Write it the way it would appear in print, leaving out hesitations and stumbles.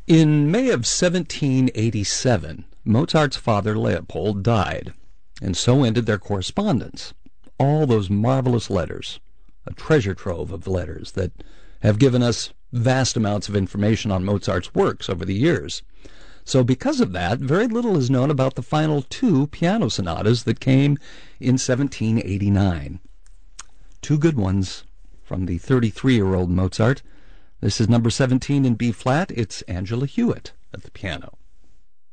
In May of 1787, Mozart's father Leopold died, and so ended their correspondence. All those marvelous letters, a treasure trove of letters that have given us vast amounts of information on Mozart's works over the years. So because of that, very little is known about the final two piano sonatas that came in 1789. Two good ones from the 33-year-old Mozart. This is number 17 in B-flat. It's Angela Hewitt at the piano.